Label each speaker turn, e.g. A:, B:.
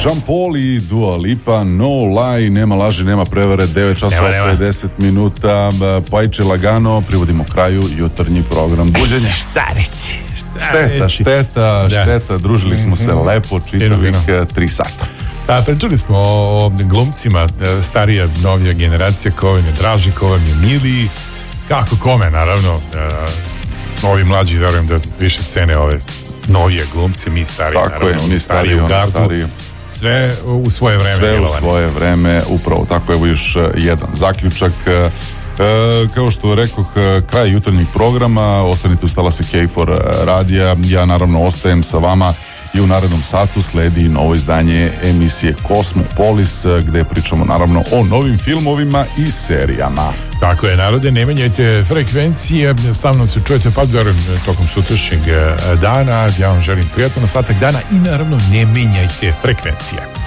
A: Jean Paul i Dua Lipa, No Lie, nema laži, nema prevare, 9 časova 50 minuta, Pajče lagano, privodimo kraju jutarnji program buđenja.
B: Šta reći?
A: Šteta, družili smo se lepo čitavih 3 sata.
B: Pa pričali smo o glumcima starije, novije generacije, ko vam je draži, ko vam je miliji, kako kome, naravno. Ovi mlađi, verujem da više cene ove novije glumce, mi stariji,
A: tako
B: naravno,
A: je, mi stariji u gardu.
B: Sve u svoje vreme.
A: Sve u svoje vreme, upravo tako. Evo još jedan zaključak. Kao što rekoh, kraj jutarnjeg programa, ostanite uz talase KFOR radija, ja naravno ostajem sa vama i u narednom satu sledi novo izdanje emisije Kosmopolis, gde pričamo naravno o novim filmovima i serijama.
B: Tako je, narode, ne menjajte frekvencije, sa mnom se čujete pa verujem tokom sutrašnjeg dana, ja vam želim prijatan ostatak dana i naravno ne menjajte frekvencije.